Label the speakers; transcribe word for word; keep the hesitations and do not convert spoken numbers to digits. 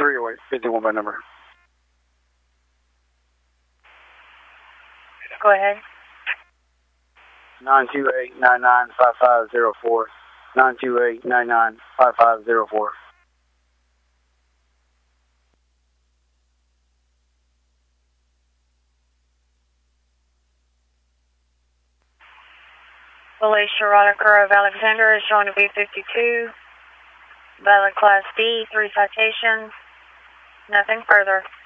Speaker 1: three oh eight, fifty-one by number.
Speaker 2: Go ahead.
Speaker 1: nine two eight, nine nine, five five zero four. nine two eight, nine nine, five five zero four.
Speaker 2: Police Veronica of Alexander is showing to be fifty-two. Valid Class D, three citations. Nothing further.